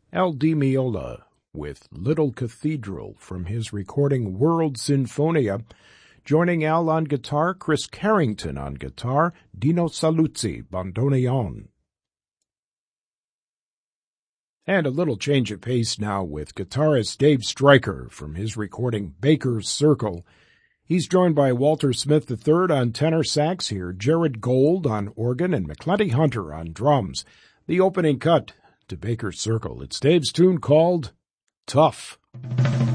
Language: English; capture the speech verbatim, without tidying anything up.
Al Di Meola with Little Cathedral from his recording World Sinfonia. Joining Al on guitar, Chris Carrington on guitar, Dino Saluzzi, bandoneon. And a little change of pace now with guitarist Dave Stryker from his recording Baker's Circle. He's joined by Walter Smith the third on tenor sax here, Jared Gold on organ, and McClenty Hunter on drums. The opening cut to Baker's Circle. It's Dave's tune called Tough.